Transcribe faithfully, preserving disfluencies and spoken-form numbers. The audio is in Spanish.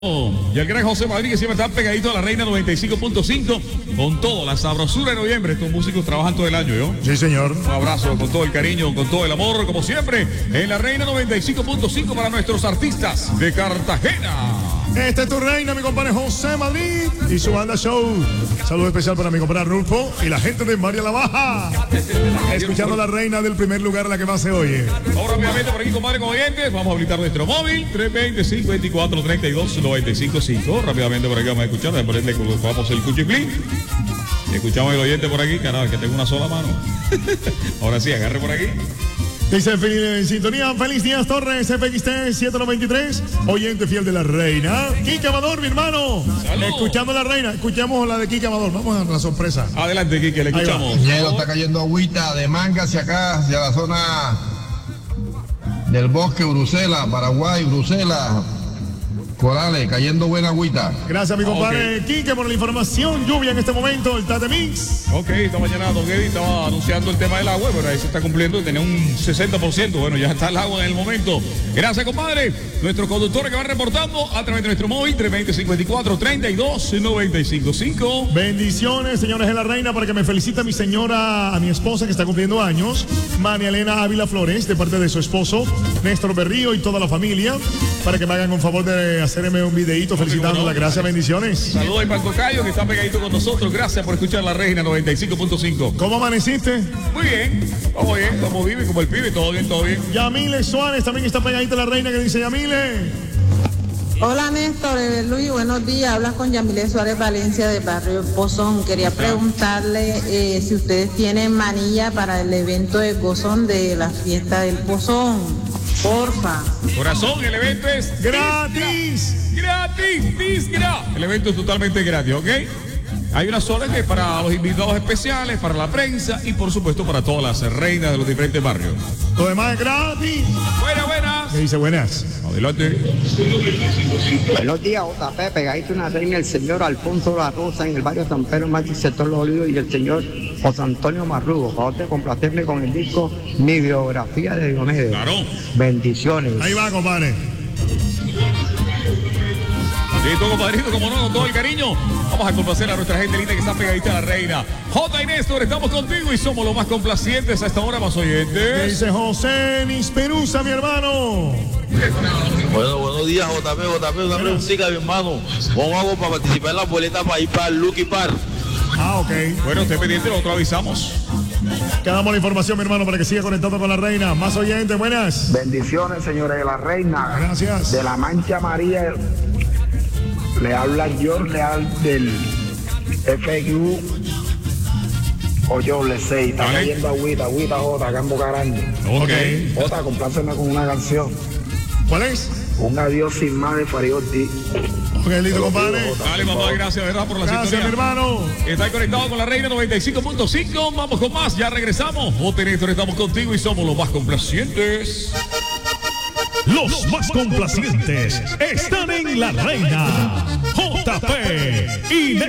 Y el gran José Madrid, que siempre está pegadito a la Reina noventa y cinco punto cinco con todo, la sabrosura de noviembre. Estos músicos trabajan todo el año, ¿yo? Sí, señor. Un abrazo con todo el cariño, con todo el amor, como siempre, en la Reina noventa y cinco punto cinco para nuestros artistas de Cartagena. Esta es tu reina, mi compadre José Madrid y su banda show. Saludo especial para mi compadre Rulfo y la gente de María la Baja. Escuchando a la reina del primer lugar, la que más se oye. Ahora, obviamente, por aquí, compadre, con oyentes, vamos a habilitar nuestro móvil, tres dos cero, cinco dos cuatro, tres dos nueve cinco cinco. Rápidamente por aquí vamos a escuchar, después le vamos el cuchiflín. Escuchamos el oyente por aquí, caramba, que tengo una sola mano. Ahora sí, agarre por aquí. Dice en sintonía, Feliz Díaz Torres, F X T setecientos noventa y tres, oyente fiel de la reina. Kike Amador, mi hermano. Salud. Escuchando a la reina, escuchamos la de Kike Amador. Vamos a la sorpresa. Adelante, Kike, le escuchamos. Ñero, está cayendo agüita de Manga hacia acá, hacia la zona del bosque, Bruselas, Paraguay, Bruselas. Corales, cayendo buena agüita. Gracias, mi compadre Okay. Kike, por la información. Lluvia en este momento, el Tate Mix. Ok, esta mañana Don Eddie estaba anunciando el tema del agua, pero ahí se está cumpliendo, tenía un sesenta por ciento. Bueno, ya está el agua en el momento. Gracias, compadre. Nuestros conductores que van reportando a través de nuestro móvil, tres dos cero, cinco cuatro, tres dos nueve cinco cinco. Bendiciones, señores de la reina, para que me felicite a mi señora, a mi esposa que está cumpliendo años, María Elena Ávila Flores, de parte de su esposo, Néstor Berrío y toda la familia, para que me hagan un favor de hacerme un videito felicitándola. Gracias, bendiciones. Saludos al Panco Cayo, que está pegadito con nosotros. Gracias por escuchar la Reina noventa y cinco punto cinco. ¿Cómo amaneciste? Muy bien, vamos bien, estamos vivos como el pibe, todo bien, todo bien. Yamile Suárez también está pegadita la reina, que dice Yamile. Hola Néstor, eh, Luis, buenos días. Hablas con Yamile Suárez Valencia de Barrio Pozón. Quería preguntarle eh, si ustedes tienen manilla para el evento de Gozón de la fiesta del Pozón. Porfa. Corazón, el evento es ¡Gratis! Gratis, disgra. El evento es totalmente gratis, ¿ok? Hay una sola que es para los invitados especiales, para la prensa y por supuesto para todas las reinas de los diferentes barrios. Lo demás es gratis. Buenas, buenas. Me dice buenas. Adelante. Buenos días, J P, pegadito una reina, el señor Alfonso La Rosa en el barrio San Pedro, Machi, sector Los Olivos, y el señor José Antonio Marrugo. Por favor de complacerme con el disco Mi Biografía de Diomedes. Claro. Bendiciones. Ahí va, compadre. Listo, compadrito, como no, con todo el cariño. Vamos a complacer a nuestra gente linda que está pegadita a la reina. J y Néstor, estamos contigo y somos los más complacientes a esta hora, más Me oyentes. dice José Nisperusa, mi hermano. Bueno, buenos días, J P, J P, una preguntita, mi hermano. ¿Cómo hago para participar en la boleta para ir para el Lucky Park? Ah, ok. Bueno, usted pendiente, nosotros avisamos. Quedamos la información, mi hermano, para que siga conectado con la reina. Más oyentes, buenas. Bendiciones, señores de la reina. Gracias. De la Mancha María. Le habla George Leal del F X U Oyo Le seis. Está Vale. cayendo agüita, agüita, Jota, acá en Boca Grande. Ok. Jota, compláceme con una canción. ¿Cuál es? Un adiós sin más de Fariotti. Ok, listo, compadre. Dale, mamá, gracias, ¿verdad? Por la Gracias, mi sintonía. hermano. Está conectado con la Reina noventa y cinco punto cinco. Vamos con más, ya regresamos. J Néstor, estamos contigo y somos los más complacientes. Los más complacientes están en la reina. J P y